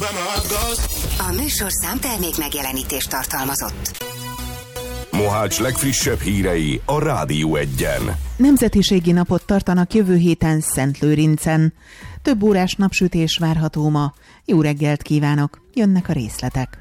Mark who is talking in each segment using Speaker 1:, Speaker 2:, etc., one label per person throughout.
Speaker 1: A műsorszám termék megjelenítést tartalmazott.
Speaker 2: Mohács legfrissebb hírei a Rádió Egyen.
Speaker 3: Nemzetiségi napot tartanak jövő héten Szentlőrincen. Több órás napsütés várható ma. Jó reggelt kívánok! Jönnek a részletek.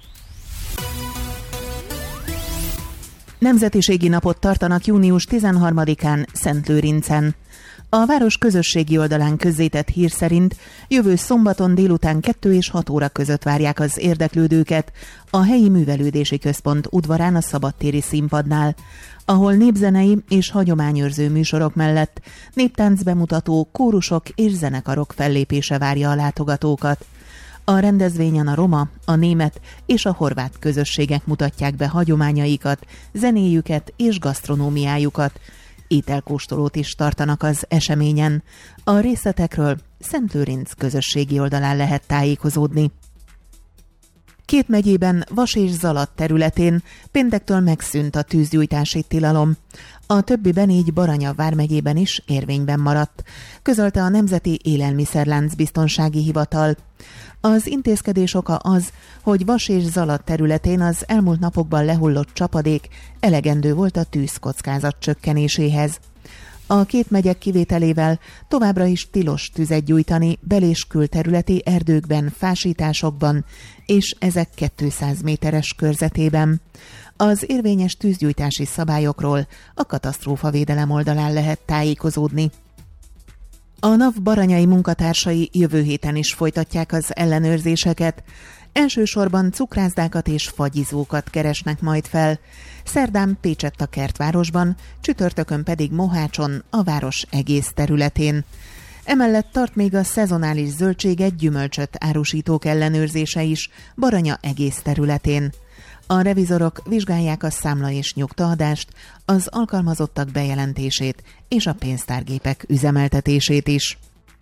Speaker 3: Nemzetiségi napot tartanak június 13-án Szentlőrincen. A város közösségi oldalán közzétett hír szerint jövő szombaton délután 2 és 6 óra között várják az érdeklődőket a helyi művelődési központ udvarán a szabadtéri színpadnál, ahol népzenei és hagyományőrző műsorok mellett néptánc bemutató, kórusok és zenekarok fellépése várja a látogatókat. A rendezvényen a roma, a német és a horvát közösségek mutatják be hagyományaikat, zenéjüket és gasztronómiájukat. Ételkóstolót is tartanak az eseményen. A részletekről Szentlőrinc közösségi oldalán lehet tájékozódni. 2 megyében, Vas és Zalat területén péntektől megszűnt a tűzgyújtási tilalom. A többiben, így Baranya vármegyében is érvényben maradt, közölte a Nemzeti Élelmiszerlánc Biztonsági Hivatal. Az intézkedés oka az, hogy Vas és Zalat területén az elmúlt napokban lehullott csapadék elegendő volt a tűzkockázat csökkenéséhez. A 2 megyek kivételével továbbra is tilos tüzet gyújtani bel- és külterületi erdőkben, fásításokban, és ezek 200 méteres körzetében. Az érvényes tűzgyújtási szabályokról a katasztrófavédelem oldalán lehet tájékozódni. A NAV baranyai munkatársai jövő héten is folytatják az ellenőrzéseket. Elsősorban cukrászdákat és fagyizókat keresnek majd fel. Szerdán Pécsett kertvárosban, csütörtökön pedig Mohácson, a város egész területén. Emellett tart még a szezonális zöldséget, gyümölcsöt árusítók ellenőrzése is Baranya egész területén. A revizorok vizsgálják a számla- és nyugtaadást, az alkalmazottak bejelentését és a pénztárgépek üzemeltetését is.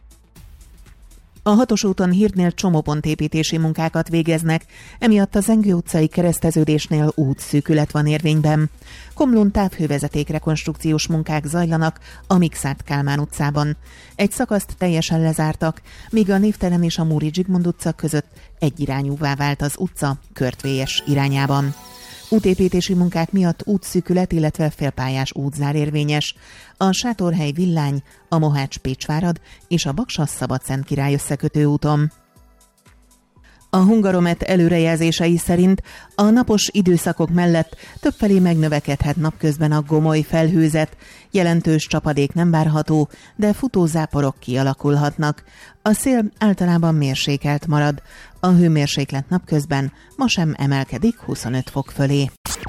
Speaker 3: A 6-os úton Hirdnél csomópontépítési munkákat végeznek, emiatt a Zengő utcai kereszteződésnél útszűkület van érvényben. Komlón távhővezeték rekonstrukciós munkák zajlanak a Mikszáth Kálmán utcában. Egy szakaszt teljesen lezártak, míg a Névtelen és a Múri Zsigmond utca között egyirányúvá vált az utca Körtvélyes irányában. Útépítési munkák miatt útszűkület, illetve félpályás útzár érvényes. A Sátorhely Villány, a Mohács-Pécsvárad és a Baksa-Szabadszentkirály összekötő úton. A Hungaromet előrejelzései szerint a napos időszakok mellett többfelé megnövekedhet napközben a gomoly felhőzet, jelentős csapadék nem várható, de futózáporok kialakulhatnak. A szél általában mérsékelt marad, a hőmérséklet napközben ma sem emelkedik 25 fok fölé.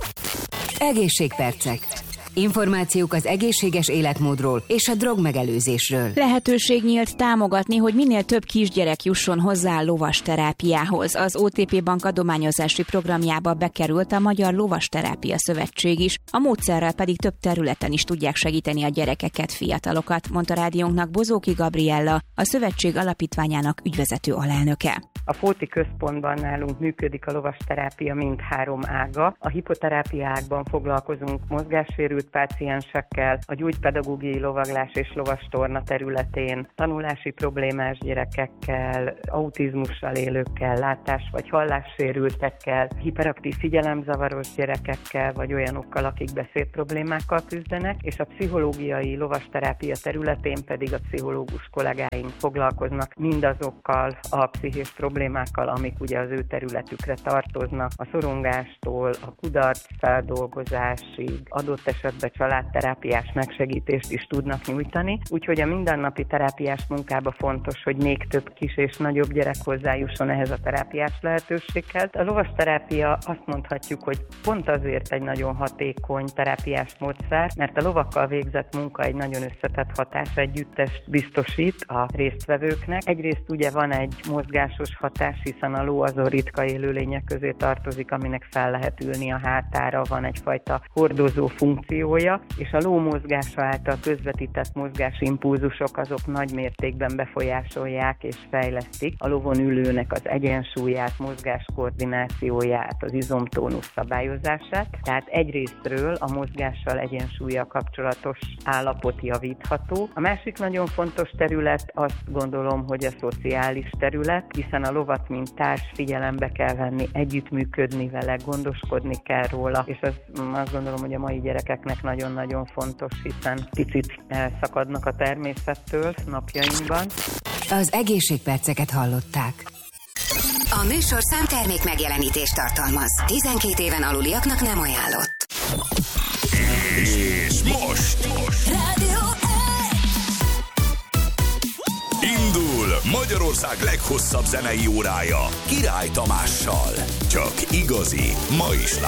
Speaker 1: Egészségpercek. Információk az egészséges életmódról és a drogmegelőzésről.
Speaker 4: Lehetőség nyílt támogatni, hogy minél több kisgyerek jusson hozzá a lovasterápiához. Az OTP Bank adományozási programjába bekerült a Magyar Lovasterápia Szövetség is, a módszerrel pedig több területen is tudják segíteni a gyerekeket, fiatalokat, mondta rádiónknak Bozóki Gabriella, a szövetség alapítványának ügyvezető alelnöke.
Speaker 5: A Fóti központban nálunk működik a lovasterápia mindhárom ága. A hipoterápia ágban foglalkozunk mozgássérült páciensekkel, a gyógypedagógiai lovaglás és lovastorna területén tanulási problémás gyerekekkel, autizmussal élőkkel, látás- vagy hallássérültekkel, hiperaktív figyelemzavaros gyerekekkel, vagy olyanokkal, akik beszédproblémákkal küzdenek, és a pszichológiai lovasterápia területén pedig a pszichológus kollégáink foglalkoznak mindazokkal a pszichés problémákkal, amik ugye az ő területükre tartoznak, a szorongástól, a kudarc feldolgozásig, adott esetben családterápiás megsegítést is tudnak nyújtani. Úgyhogy a mindennapi terápiás munkában fontos, hogy még több kis és nagyobb gyerek hozzájusson ehhez a terápiás lehetőséghez. A lovasterápia azt mondhatjuk, hogy pont azért egy nagyon hatékony terápiás módszer, mert a lovakkal végzett munka egy nagyon összetett hatásegyüttest biztosít a résztvevőknek. Egyrészt ugye van egy mozgásos hatás, hiszen a ló azon ritka élőlények közé tartozik, aminek fel lehet ülni a hátára, van egyfajta hordozó funkciója, és a ló mozgása által közvetített mozgásimpulzusok azok nagy mértékben befolyásolják és fejlesztik a lovon ülőnek az egyensúlyát, mozgáskoordinációját, az izomtónusz szabályozását. Tehát egyrésztről a mozgással, egyensúllyal kapcsolatos állapot javítható. A másik nagyon fontos terület azt gondolom, hogy a szociális terület, hiszen a lovat, mint társ figyelembe kell venni, együttműködni vele, gondoskodni kell róla, és azt gondolom, hogy a mai gyerekeknek nagyon-nagyon fontos, hiszen picit elszakadnak a természettől napjainkban.
Speaker 1: Az egészségperceket hallották.
Speaker 6: A műsorszám termék megjelenítést tartalmaz. 12 éven aluliaknak nem ajánlott.
Speaker 2: És most
Speaker 6: Rádió
Speaker 2: indul Magyarország leghosszabb zenei órája Király Tamással. Csak igazi, ma is